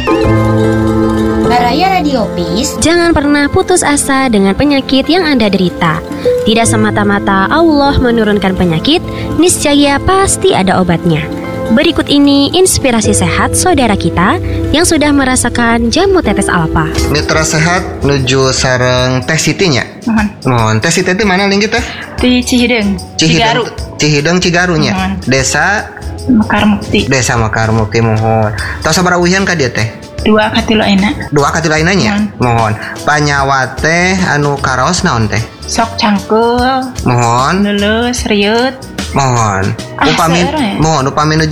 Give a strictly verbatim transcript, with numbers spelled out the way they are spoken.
Baraya Radiopis, jangan pernah putus asa dengan penyakit yang Anda derita. Tidak semata-mata Allah menurunkan penyakit, niscaya pasti ada obatnya. Berikut ini inspirasi sehat saudara kita yang sudah merasakan jamu tetes alfa. Mitra sehat nuju sareng Teh Siti nya. Mohon. Mohon. Teh Siti itu mana linggih teh? Di Cihideng, Cigaru, Cihideng Cigarunya. Mohon. Desa Mekar Mukti. Desa Mekar Mukti. Mohon. Tos sabaraha uhian ka dieu teh? Dua katilu aina. Dua katilu aina-nya. Mohon. Panyawa teh anu karaos naon teh? Sok cangkul, Mohon. lulus, riut. Mohon. Ah, Upami seorang ya? mohon upami nu